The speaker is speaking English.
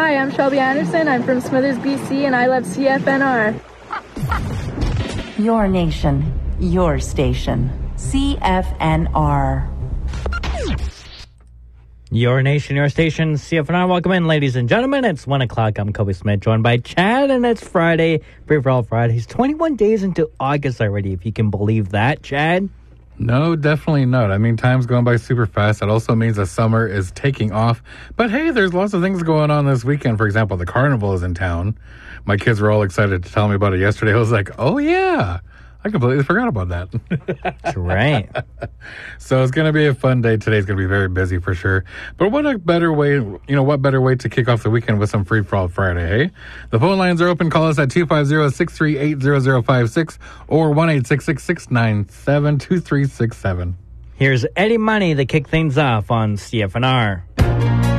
Hi, I'm Shelby Anderson. I'm from Smithers, BC, and I love CFNR. Your nation, your station. CFNR. Your nation, your station, CFNR. Welcome in, ladies and gentlemen. It's 1 o'clock. I'm Kobe Smith, joined by Chad, and it's Friday. Free for all Fridays. 21 days into August already, if you can believe that, Chad. No, definitely not. I mean, time's going by super fast. That also means the summer is taking off. But hey, there's lots of things going on this weekend. For example, the carnival is in town. My kids were all excited to tell me about it yesterday. I was like, oh, yeah. I completely forgot about that. That's right. So it's going to be a fun day. Today's going to be very busy for sure. But what a better way, what better way to kick off the weekend with some Free For All Friday, hey? The phone lines are open. Call us at 250-638-0056 or 1-866-697-2367. Here's Eddie Money to kick things off on CFNR.